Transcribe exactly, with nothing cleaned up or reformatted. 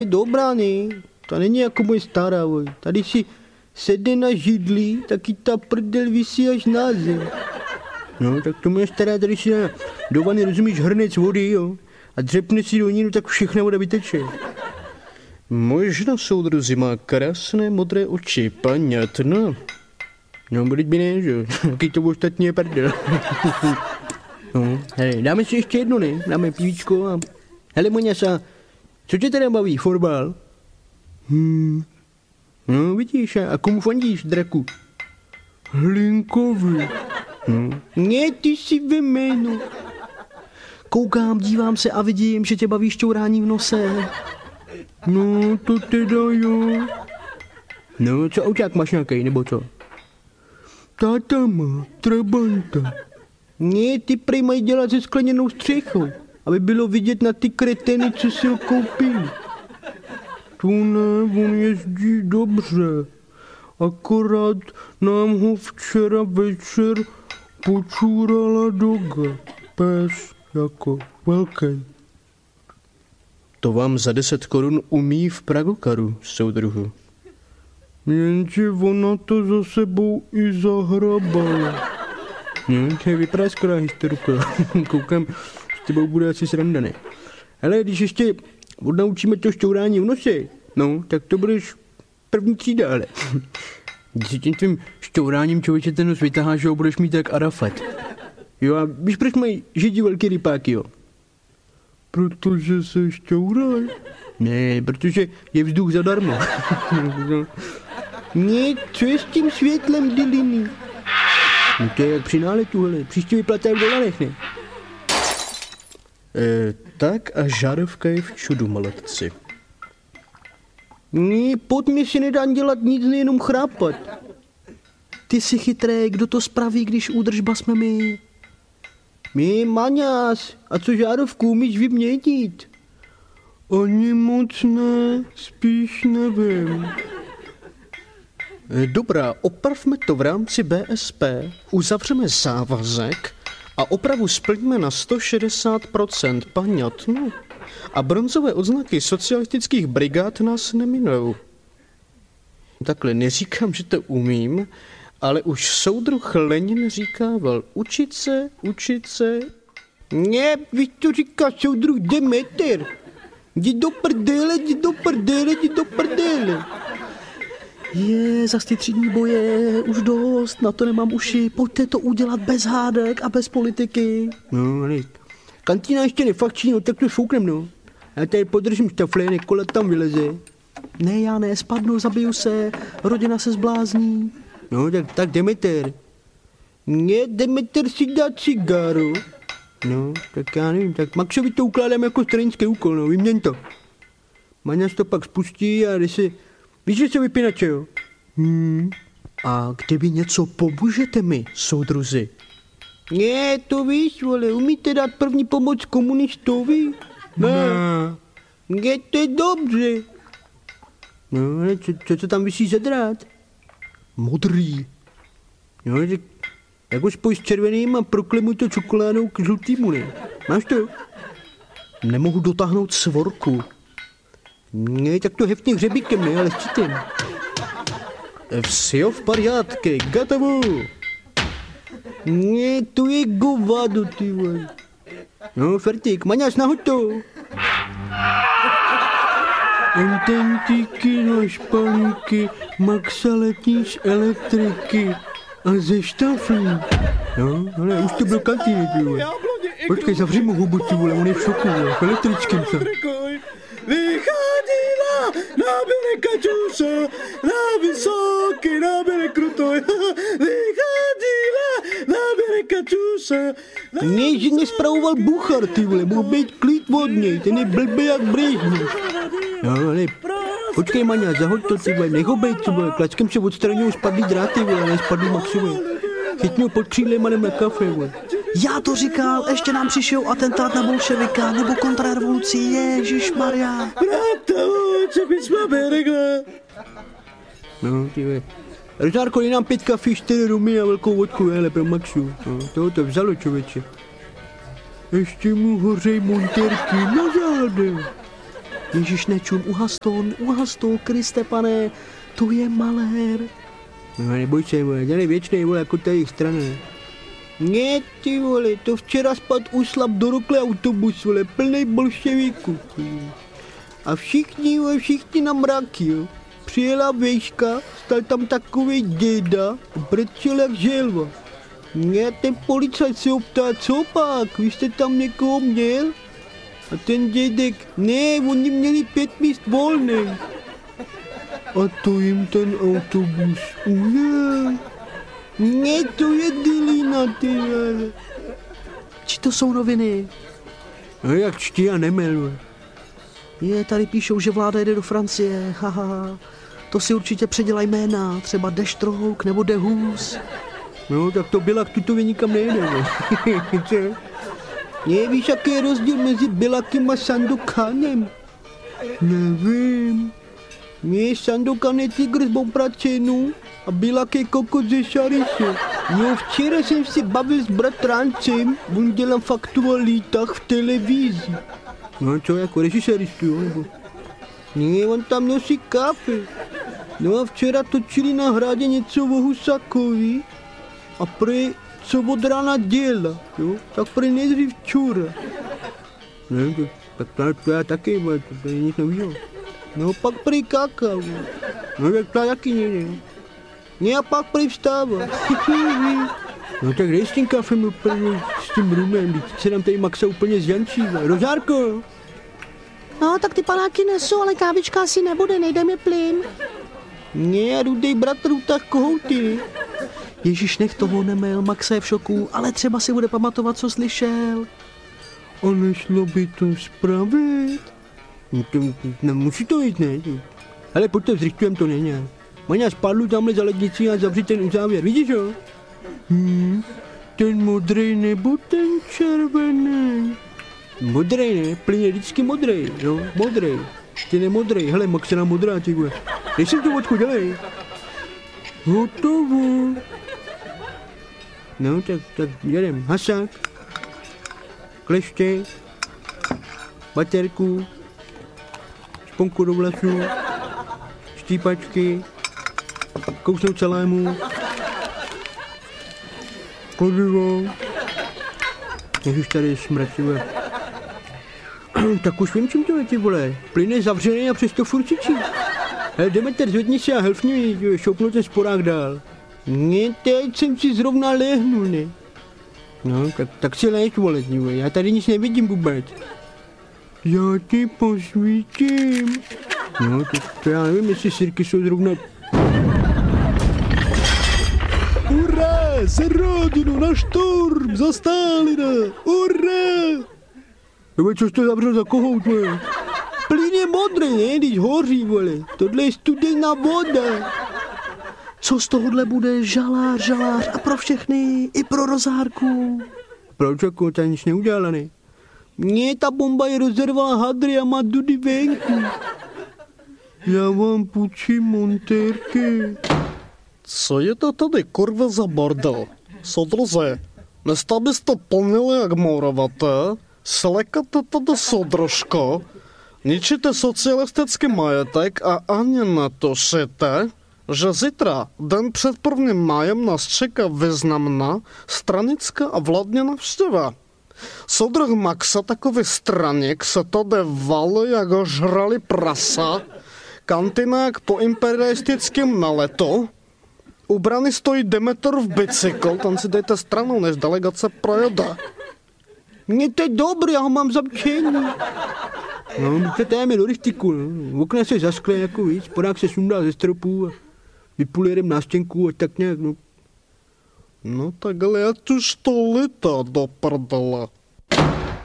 dobrá, ne? To není jako moje stará, voj. Tady si sedne na židli, taky ta prdel visí až na zem. No, tak to moje stará tady si na do vany, rozumíš, hrnec vody, jo? A dřepne si do ní, no tak všechna voda vyteče. Možná, soudruzi, má krásné modré oči, paňatno. No, bude by ne, že? Jaký to ostatní je prdel. No, hele, dáme si ještě jedno, ne? Dáme pivíčko a... Hele, Moňasa, co tě teda baví, fotbal? Hmm. No, vidíš, a komu fandíš, draku? Hlinkovi. Hmm. Ne, ty jsi ve jménu. Koukám, dívám se a vidím, že tě baví šťourání v nose. No, to teda jo. No, co auták máš nějaký, nebo co? Táta má trabanta. Ne, ty prej mají dělat se skleněnou střechou, aby bylo vidět na ty kreteny, co si ho koupili. To ne, on jezdí dobře. Akorát nám ho včera večer počůrala doga. Pes jako velký. To vám za deset korun umí v Pragokaru, soudruhu. Jenže ona to za sebou i zahrabala. No, to je vypadá skoro historka. Koukám, s tebou bude asi sranda, ne? Hele, když ještě odnaučíme to šťourání v nose, no, tak to budeš první třída, ale. Když si tím tvým šťouráním člověče ten nos vytaháš, že ho budeš mít tak Arafat. Jo, a víš, proč mají židi velký rypáky, jo? Protože se šťouraj. Ne, protože je vzduch zadarmo. Ne, co je s tím světlem Dyliny? No to je jak při náletu, hele. Příště vyplatáš v dolarech, ne? E, tak a žárovka je v čudu, maletci. Ne, pod mě si nedá dělat nic, nejenom chrápat. Ty jsi chytré, kdo to spraví, když údržba jsme my? My, Maňas, a co žárovku umíš vyměnit? Ani moc ne, spíš nevím. Dobrá, opravme to v rámci B S P, uzavřeme závazek a opravu splníme na sto šedesát procent, paňatno. A bronzové odznaky socialistických brigád nás neminou. Takhle, neříkám, že to umím, ale už soudruh Lenin říkával, učit se, učit se. Ne, víš, to říká soudruh Demeter. Jdi do prdele, jdi do prdele, jdi do prdele. Je, zas ty třídní boje, už dost, na to nemám uši, pojďte to udělat bez hádek a bez politiky. No, ale kantína ještě nefakční, no tak to šouknem, no. Já tady podržím štafle, Nikola tam vyleze. Ne, já ne, spadnu, zabiju se, rodina se zblázní. No, tak, tak Demeter. Ne, Demeter si dá cigáru. No, tak já nevím, tak Maxovi to ukládám jako stranický úkol, no, vyměň to. Maňas to pak spustí a jde si... Víš, že se vypínače, jo? Hmm. A kdyby něco pomůžete mi, soudruzi? Ne, to víš, vole, umíte dát první pomoc komunistovi? Ne. Ne, to je dobře. No, co, co to tam vysí za drát? Modrý. No, tak jako spoj s červeným a proklemuj to čokoládou k žlutýmu, ne? Máš to? Nemohu dotáhnout svorku. Ne, tak to heftně hřebíkem, ne, ale štítem. Vsio v pariátke, gotovo. Ne, to je govado, ty vole. No, fertik, Maňas, nahoď to. Antentíky na špalíky, Maxa letí z elektriky a ze štaflí. No, ale už to byl kantýny, ty vole. Počkej, zavři mu hubu, ty vole, on je v šoku, vole, v elektrickém se. Vycházela, nábere kačuše, na vysoký, nábere krutoj. Vycházela, nábere kačuše. Ne, že nespravoval Buchar, ty vole, mohl být klid od něj, ten je blbý jak Brežněv. No, ale počkej, Maňa, zahoď to, ty vole, nech ho bejt, ty vole, klačkem se odstraňují spadlý dráty, vole, ne spadlý Maxové. Chytňují pod křídlem a jdem na kafe, vole. Já to říkal, ještě nám přišel atentát na bolševika nebo kontrarevoluci, ježišmarja. Brato, co bys máme takhle? No, ty vole. Rožárko, je nám pět kafí, čtyři rumy a velkou vodku, hele, pro Maxu. No, toho to vzalo, člověče. Ještě mu hořej monterky na zádech. Ježíš, nečum, uhas to, uhas to, Kriste pane, to je malér. No neboj se, vole, ten je věčnej, vole, jako ta jejich strana. Ne, ty vole, to včera spad uslap do rokle autobus, vole, plnej bolševíků. A všichni, vole, všichni na mraky, jo. Přijela vejška, stal tam takovej děda, brečel jak želva. Ne, ten policajt se optá, co pak, vy jste tam někoho měl? A ten dědek, ne, oni měli pět míst volných. A to jim ten autobus ujel. Ne, to je dilina, ty vole. Či to jsou noviny? No jak čtí a nemel. Je, tady píšou, že vláda jede do Francie, haha. To si určitě předělaj jména, třeba Deštrouk nebo Dehus. No, tak to byla, tutově nikam nejde, ne? Ne, víš, jaký je rozdíl mezi Bilakem a Sandokanem? Nevím. Ne, Sandokan je tygr z Bobračenu a Bilak je kokot ze Šariše. No, včera jsem si bavil s bratrancem, on dělal v aktualitách v televizi. No, co, jako režiséristu, jo, nebo? Ne, on tam nosí kafe. No a včera točili na Hradě něco o Husákovi a prý, co od rána dělá, jo, tak prý nejdřív čura. Ne, to, tak to, to já taky, to, to je nic novýho. No pak prý kakal, no tak to taky nejde. Ne a pak prý vstává. No tak dej s tím kafem úplně, s tím rumem, teď se nám tady Maxa úplně zjančí. Rožárko! No, tak ty panáky nesu, ale kávička asi nebude, nejde mi plyn. Ne, rudej bratr utah kohouty. Ježíš, nech toho nemel, Maxa je v šoku, ale třeba si bude pamatovat, co slyšel. Ale šlo by to spravit. No, to, no, musí to jít, ne? Ale pojďte, zrychtujem to není. Maňa spadlu tamhle za lednicí a zavřít ten uzávěr, vidíš jo? Hmm, ten modrej nebo ten červený? Modrej, ne? Plyn je vždycky modrej, jo? Modrej. Ten je modrej, hele, Maxena modrá, ty vole. Dej si tu vodku, dělej. Hotovo. No, tak, tak jedem. Hasák. Kleště. Baterku. Sponku do vlasů. Štípačky. Kousnout celému. Kladivo. Jak už tady smrad, ty vole. Tak už vím, čím to je, ty vole. Plyn je zavřený a přesto furt čičí. Hele, Demeter, zvedni se a helfni mi, šoupnu ten sporák dál. Ne, teď jsem si zrovna lehnul, ne. No, tak, tak si lež, vole, vole, já tady nic nevidím vůbec. Já ti posvítím. No, to, to já nevím, jestli sirky jsou zrovna... Hurá, se rodinu na šturm, za Stalina, hurá! Nebo což to zavřel za kohout, vole? Plyn je modrý, ne, když hoří, vole. Tohle je studená voda. Co z tohohle bude žalář, žalář a pro všechny, i pro Rozárku. Proč, jako, ta nic neudělala, ne? Ne, ta bomba je rozervala hadry a má dudy venku. Já vám půjčím montérky. Co je to tady, kurva, za bordel? Soudruze, místo byste plnili jak mouravaté, slekate tady soudružko, ničíte socialistický majetek a ani netušíte, že zítra, den před prvním májem, nás čeká významná stranická a vládní návštěva. Soudruh Maxa, takový straník, se tady valí, jak ho žrali prasa, kantina jak po imperialistickém naletu, u brany stojí Demeter v bicykl, tam si dejte stranou, než delegace projede. Mně to je dobrý, já ho mám zapčení. No, to je mi do rychtiku, no. Okna se zaskle jako víc, podák se sundá ze stropu a vypulérem na stěnku a tak nějak, no. No tak ale já tu sto lita do prdele.